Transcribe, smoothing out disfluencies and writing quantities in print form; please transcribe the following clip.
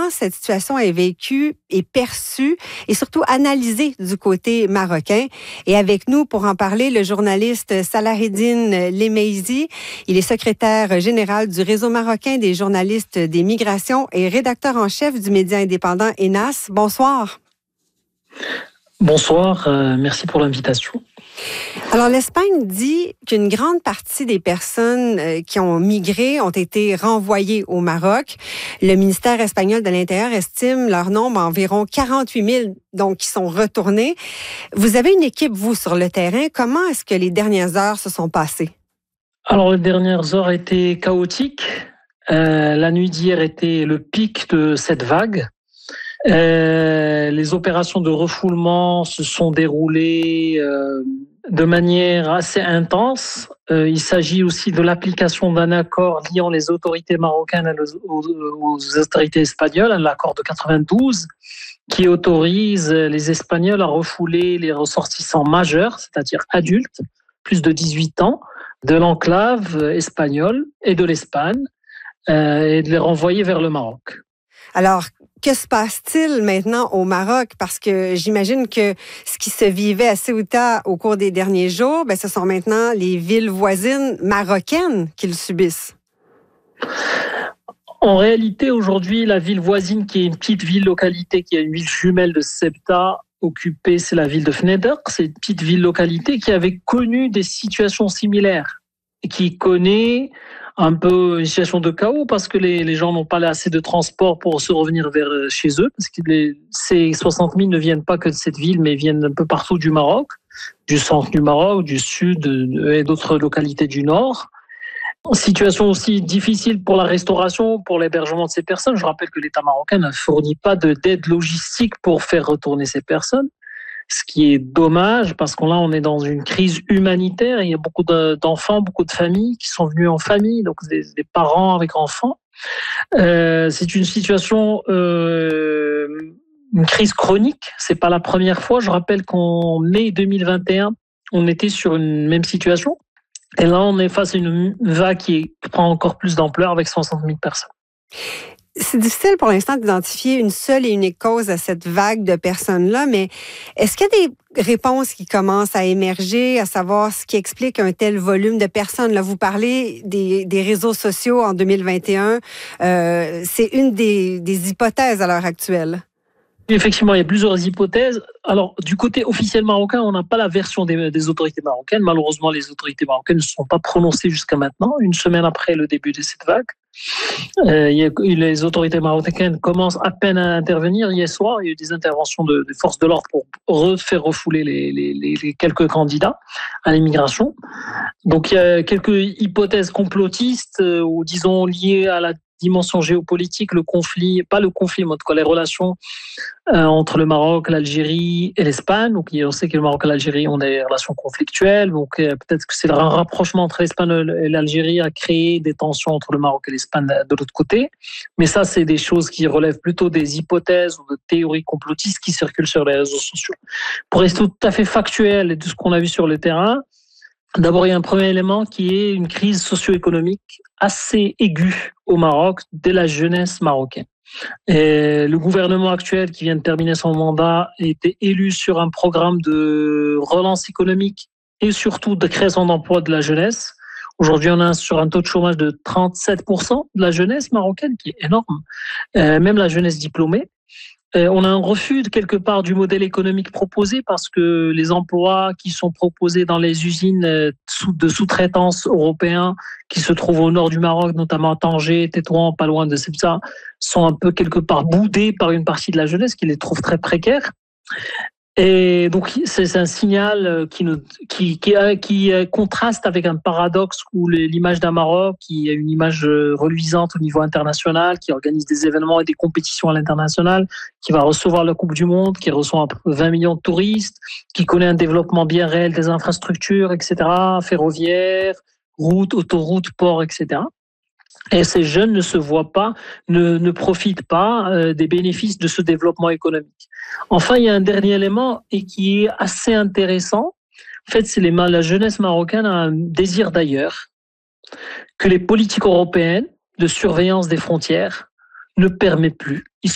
comment cette situation est vécue et perçue et surtout analysée du côté marocain. Et avec nous, pour en parler, le journaliste Salaheddine Lemeizi. Il est secrétaire général du Réseau marocain des journalistes des migrations et rédacteur en chef du média indépendant ENAS. Bonsoir. Bonsoir, merci pour l'invitation. Alors, l'Espagne dit qu'une grande partie des personnes qui ont migré ont été renvoyées au Maroc. Le ministère espagnol de l'Intérieur estime leur nombre à environ 48 000, donc qui sont retournés. Vous avez une équipe, vous, sur le terrain. Comment est-ce que les dernières heures se sont passées? Alors, les dernières heures étaient chaotiques. La nuit d'hier était le pic de cette vague. Les opérations de refoulement se sont déroulées de manière assez intense. Il s'agit aussi de l'application d'un accord liant les autorités marocaines aux autorités espagnoles, l'accord de 92, qui autorise les Espagnols à refouler les ressortissants majeurs, c'est-à-dire adultes, plus de 18 ans, de l'enclave espagnole et de l'Espagne, et de les renvoyer vers le Maroc. Alors, que se passe-t-il maintenant au Maroc? Parce que j'imagine que ce qui se vivait à Ceuta au cours des derniers jours, ce sont maintenant les villes voisines marocaines qui le subissent. En réalité, aujourd'hui, la ville voisine, qui est une petite ville-localité, qui est une ville jumelle de Ceuta, occupée, c'est la ville de Fneder. C'est une petite ville-localité qui avait connu des situations similaires et qui connaît un peu une situation de chaos parce que les gens n'ont pas assez de transport pour se revenir vers chez eux, parce que ces 60 000 ne viennent pas que de cette ville, mais viennent un peu partout du Maroc, du centre du Maroc, du sud et d'autres localités du nord. Situation aussi difficile pour la restauration, pour l'hébergement de ces personnes. Je rappelle que l'État marocain ne fournit pas d'aide logistique pour faire retourner ces personnes. Ce qui est dommage parce que là, on est dans une crise humanitaire. Il y a beaucoup d'enfants, beaucoup de familles qui sont venus en famille, donc des parents avec enfants. C'est une situation, une crise chronique. C'est pas la première fois. Je rappelle qu'en mai 2021, on était sur une même situation. Et là, on est face à une vague qui prend encore plus d'ampleur avec 60 000 personnes. C'est difficile pour l'instant d'identifier une seule et unique cause à cette vague de personnes-là, mais est-ce qu'il y a des réponses qui commencent à émerger, à savoir ce qui explique un tel volume de personnes? Là, vous parlez des réseaux sociaux en 2021. C'est une des hypothèses à l'heure actuelle. Effectivement, il y a plusieurs hypothèses. Alors, du côté officiel marocain, on n'a pas la version des autorités marocaines. Malheureusement, les autorités marocaines ne se sont pas prononcées jusqu'à maintenant, une semaine après le début de cette vague. Les autorités marocaines commencent à peine à intervenir. Hier soir, il y a eu des interventions de forces de l'ordre pour faire refouler les quelques candidats à l'immigration. Donc, il y a quelques hypothèses complotistes ou disons liées à la dimension géopolitique, le conflit, pas le conflit, mais en tout cas les relations entre le Maroc, l'Algérie et l'Espagne. Donc, on sait que le Maroc et l'Algérie ont des relations conflictuelles. Donc, peut-être que c'est le rapprochement entre l'Espagne et l'Algérie a créé des tensions entre le Maroc et l'Espagne de l'autre côté. Mais ça, c'est des choses qui relèvent plutôt des hypothèses ou de théories complotistes qui circulent sur les réseaux sociaux. Pour rester tout à fait factuel et de ce qu'on a vu sur le terrain, d'abord, il y a un premier élément qui est une crise socio-économique assez aiguë au Maroc dès la jeunesse marocaine. Et le gouvernement actuel qui vient de terminer son mandat a été élu sur un programme de relance économique et surtout de création d'emplois de la jeunesse. Aujourd'hui, on est sur un taux de chômage de 37% de la jeunesse marocaine, qui est énorme, même la jeunesse diplômée. On a un refus de quelque part du modèle économique proposé parce que les emplois qui sont proposés dans les usines de sous-traitance européens qui se trouvent au nord du Maroc, notamment à Tanger, Tétouan, pas loin de Ceuta, sont un peu quelque part boudés par une partie de la jeunesse qui les trouve très précaires. Et donc, c'est un signal qui contraste avec un paradoxe où l'image d'un Maroc qui a une image reluisante au niveau international, qui organise des événements et des compétitions à l'international, qui va recevoir la Coupe du Monde, qui reçoit 20 millions de touristes, qui connaît un développement bien réel des infrastructures, etc., ferroviaires, routes, autoroutes, ports, etc. Et ces jeunes ne se voient pas, ne profitent pas des bénéfices de ce développement économique. Enfin, il y a un dernier élément et qui est assez intéressant. En fait, c'est la jeunesse marocaine a un désir d'ailleurs que les politiques européennes de surveillance des frontières ne permettent plus. Ils